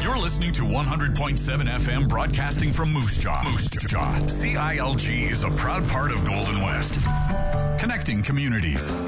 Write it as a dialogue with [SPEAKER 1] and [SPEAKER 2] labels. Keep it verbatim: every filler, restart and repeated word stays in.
[SPEAKER 1] You're listening to one hundred point seven F M broadcasting from Moose Jaw. Moose Jaw. C I L G is a proud part of Golden West. Connecting communities.